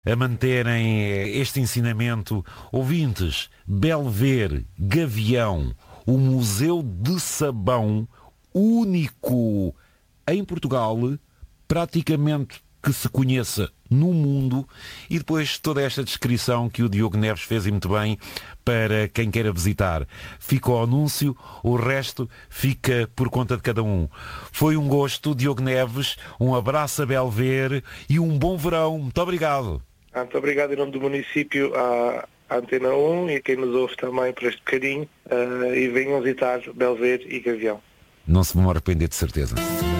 a manterem este ensinamento. Ouvintes, Belver, Gavião, o Museu de Sabão, único em Portugal, praticamente que se conheça no mundo, e depois toda esta descrição que o Diogo Neves fez e muito bem para quem queira visitar. Fica o anúncio, o resto fica por conta de cada um. Foi um gosto, Diogo Neves, um abraço a Belver e um bom verão. Muito obrigado. Muito obrigado em nome do município à Antena 1 e a quem nos ouve também por este bocadinho, e venham visitar Belver e Gavião. Não se vão arrepender, de certeza.